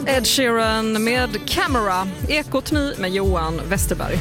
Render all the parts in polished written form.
Ed Sheeran med Camera. Ekot nu med Johan Westerberg.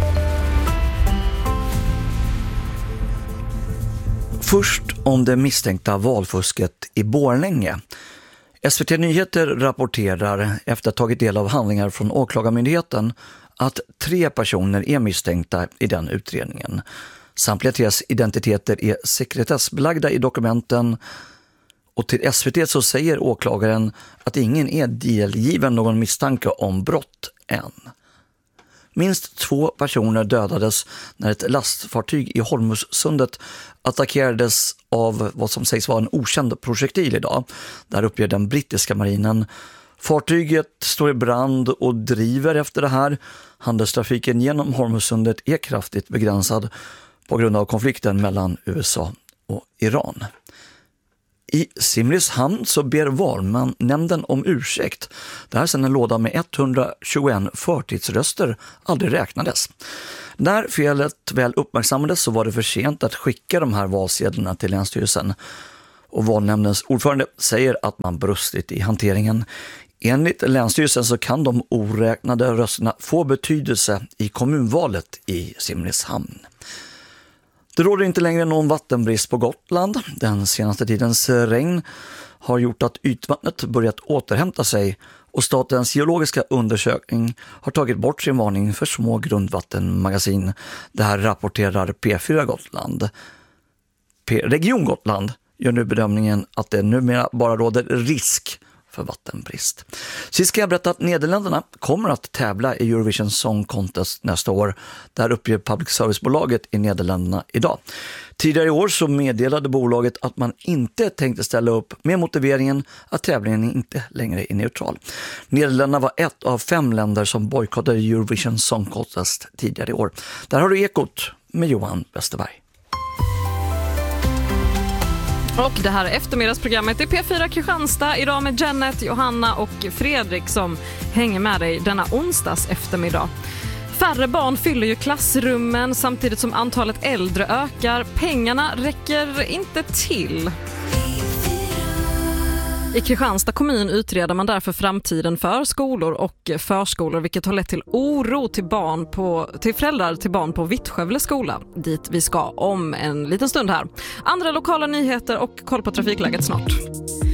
Först om det misstänkta valfusket i Borlänge. SVT Nyheter rapporterar efter att ha tagit del av handlingar från åklagarmyndigheten att 3 personer är misstänkta i den utredningen. Samtliga 3:s identiteter är sekretessbelagda i dokumenten, och till SVT så säger åklagaren att ingen är delgiven någon misstanke om brott än. Minst 2 personer dödades när ett lastfartyg i Hormuzsundet attackerades av vad som sägs vara en okänd projektil idag. Där uppger den brittiska marinen. Fartyget står i brand och driver efter det här. Handelstrafiken genom Hormuzsundet är kraftigt begränsad på grund av konflikten mellan USA och Iran. I Simrishamn så ber valnämnden om ursäkt. Det här sedan en låda med 121 förtidsröster aldrig räknades. När felet väl uppmärksammades så var det för sent att skicka de här valsedlarna till Länsstyrelsen. Och valnämndens ordförande säger att man brustit i hanteringen. Enligt Länsstyrelsen så kan de oräknade rösterna få betydelse i kommunvalet i Simrishamn. Det råder inte längre någon vattenbrist på Gotland. Den senaste tidens regn har gjort att ytvattnet börjat återhämta sig, och Statens geologiska undersökning har tagit bort sin varning för små grundvattenmagasin. Det här rapporterar P4 Gotland. Region Gotland gör nu bedömningen att det numera bara råder risk för vattenbrist. Sist ska jag berätta att Nederländerna kommer att tävla i Eurovision Song Contest nästa år. Där uppger public service-bolaget i Nederländerna idag. Tidigare i år så meddelade bolaget att man inte tänkte ställa upp med motiveringen att tävlingen inte längre är neutral. Nederländerna var ett av 5 länder som bojkottade Eurovision Song Contest tidigare i år. Där har du Ekot med Johan Westerberg. Och det här är eftermiddagsprogrammet i P4 Kristianstad. Idag med Janet, Johanna och Fredrik som hänger med dig denna onsdags eftermiddag. Färre barn fyller ju klassrummen samtidigt som antalet äldre ökar. Pengarna räcker inte till. I Kristianstad kommun utreder man därför framtiden för skolor och förskolor, vilket har lett till oro till föräldrar till barn på Vittskövle skola, dit vi ska om en liten stund här. Andra lokala nyheter och koll på trafikläget snart.